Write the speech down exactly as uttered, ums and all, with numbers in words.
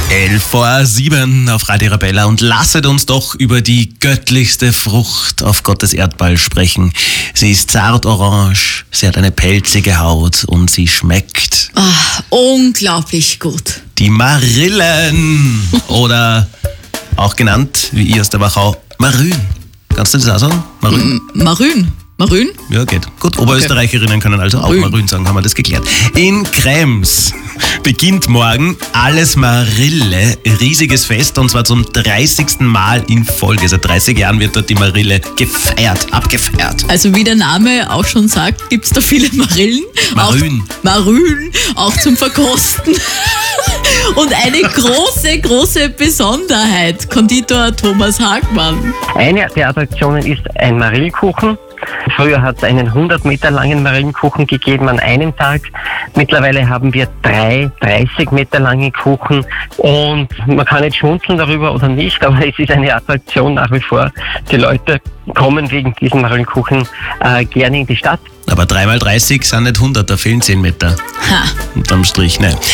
elf vor sieben auf Radio Arabella und lasset uns doch über die göttlichste Frucht auf Gottes Erdball sprechen. Sie ist zart orange, sie hat eine pelzige Haut und sie schmeckt. Ah, unglaublich gut. Die Marillen oder auch genannt, wie ihr aus der Wachau, Marün. Kannst du das auch sagen? Marün? M- Marün. Marün? Ja, geht. Gut, Oberösterreicherinnen können also auch Marün. Marün sagen, haben wir das geklärt. In Krems beginnt morgen Alles Marille, riesiges Fest, und zwar zum dreißigsten Mal in Folge. Seit dreißig Jahren wird dort die Marille gefeiert, abgefeiert. Also wie der Name auch schon sagt, gibt es da viele Marillen. Marün. Auch, Marün, auch zum Verkosten. Und eine große, große Besonderheit, Konditor Thomas Hagmann. Eine der Attraktionen ist ein Marillenkuchen. Früher hat es einen hundert Meter langen Marillenkuchen gegeben an einem Tag. Mittlerweile haben wir drei dreißig Meter lange Kuchen und man kann nicht schmunzeln darüber oder nicht, aber es ist eine Attraktion nach wie vor. Die Leute kommen wegen diesem Marillenkuchen äh, gerne in die Stadt. Aber drei mal dreißig sind nicht hundert, da fehlen zehn Meter. Ha. Unterm Strich, ne.